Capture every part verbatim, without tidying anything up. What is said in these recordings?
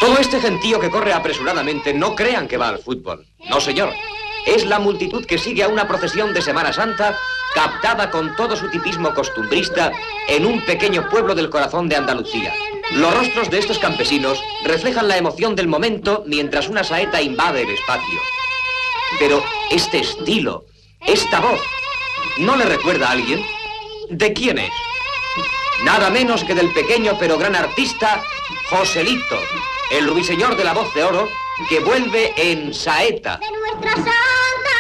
Todo este gentío que corre apresuradamente no crean que va al fútbol. No, señor. Es la multitud que sigue a una procesión de Semana Santa captada con todo su tipismo costumbrista en un pequeño pueblo del corazón de Andalucía. Los rostros de estos campesinos reflejan la emoción del momento mientras una saeta invade el espacio. Pero este estilo, esta voz, ¿no le recuerda a alguien? ¿De quién es? Nada menos que del pequeño pero gran artista Joselito, el ruiseñor de la voz de oro, que vuelve en saeta. De nuestra santa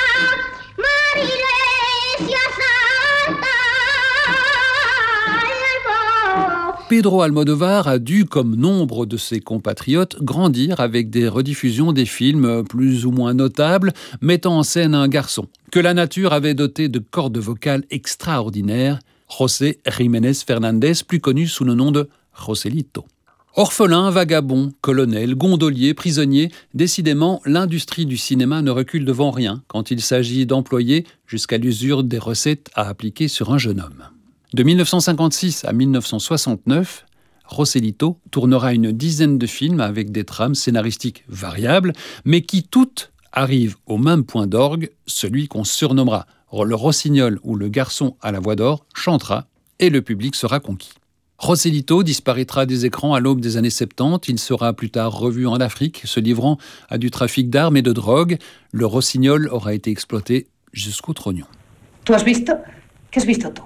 María Santa. Pedro Almodóvar a dû, comme nombre de ses compatriotes, grandir avec des rediffusions des films plus ou moins notables, mettant en scène un garçon que la nature avait doté de cordes vocales extraordinaires, José Jiménez Fernández, plus connu sous le nom de Joselito. Orphelin, vagabond, colonel, gondolier, prisonnier, décidément, l'industrie du cinéma ne recule devant rien quand il s'agit d'employer jusqu'à l'usure des recettes à appliquer sur un jeune homme. De dix-neuf cent cinquante-six à dix-neuf cent soixante-neuf, Joselito tournera une dizaine de films avec des trames scénaristiques variables, mais qui toutes arrivent au même point d'orgue, celui qu'on surnommera le rossignol ou le garçon à la voix d'or chantera et le public sera conquis. Joselito disparaîtra des écrans à l'aube des années soixante-dix. Il sera plus tard revu en Afrique, se livrant à du trafic d'armes et de drogue. Le rossignol aura été exploité jusqu'au trognon. ¿Tú has visto? ¿Qué has visto tú?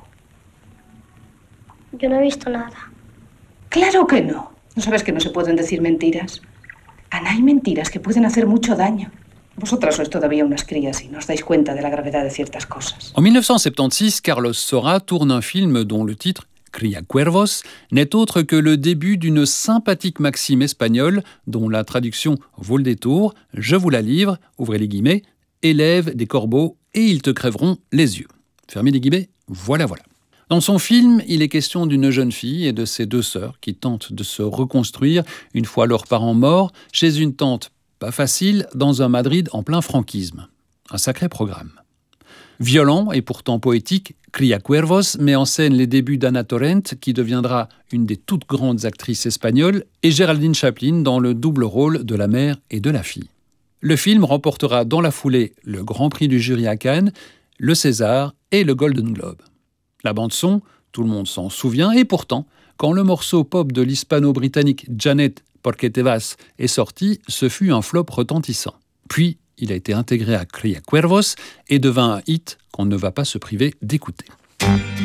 Yo no he visto nada. Claro que no. ¿No sabes que no se pueden decir mentiras? Ana, hay mentiras que pueden hacer mucho daño. Vosotras sois todavía unas crías y no os dais cuenta de la gravedad de ciertas cosas. En dix-neuf cent soixante-seize, Carlos Saura tourne un film dont le titre, Cría Cuervos, n'est autre que le début d'une sympathique maxime espagnole dont la traduction vaut le détour. Je vous la livre, ouvrez les guillemets, élève des corbeaux et ils te crèveront les yeux. Fermez les guillemets, voilà voilà. Dans son film, il est question d'une jeune fille et de ses deux sœurs qui tentent de se reconstruire une fois leurs parents morts chez une tante pas facile dans un Madrid en plein franquisme. Un sacré programme. Violent et pourtant poétique, Cría Cuervos met en scène les débuts d'Anna Torrent, qui deviendra une des toutes grandes actrices espagnoles, et Géraldine Chaplin dans le double rôle de la mère et de la fille. Le film remportera dans la foulée le Grand Prix du jury à Cannes, le César et le Golden Globe. La bande-son, tout le monde s'en souvient, et pourtant, quand le morceau pop de l'hispano-britannique Janet Porque te vas est sorti, ce fut un flop retentissant. Puis, il a été intégré à Cría Cuervos et devint un hit qu'on ne va pas se priver d'écouter.